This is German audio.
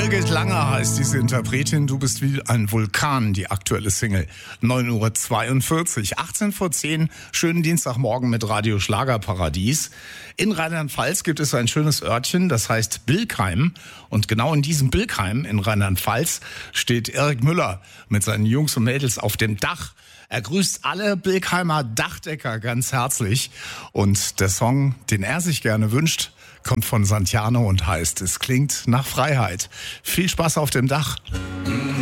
Birgit Langer heißt diese Interpretin. Du bist wie ein Vulkan, die aktuelle Single. 9:42 Uhr, 18 vor 10. Schönen Dienstagmorgen mit Radio Schlagerparadies. In Rheinland-Pfalz gibt es ein schönes Örtchen, das heißt Bilkheim. Und genau in diesem Bilkheim in Rheinland-Pfalz steht Erik Müller mit seinen Jungs und Mädels auf dem Dach. Er grüßt alle Bilkheimer Dachdecker ganz herzlich. Und der Song, den er sich gerne wünscht, kommt von Santiano und heißt, es klingt nach Freiheit. Viel Spaß auf dem Dach.